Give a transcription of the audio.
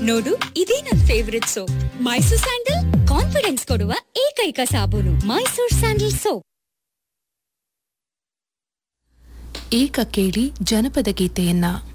ನೋಡು ಇದೇ ನನ್ favourite soap Mysore sandal confidence ಕೊಡುವ ಏಕೈಕ ಸಾಬೂನು ಮೈಸೂರ್ ಸ್ಯಾಂಡಲ್ ಸೋಪ್. ಈಗ ಕೇಳಿ ಜನಪದ ಗೀತೆಯನ್ನ.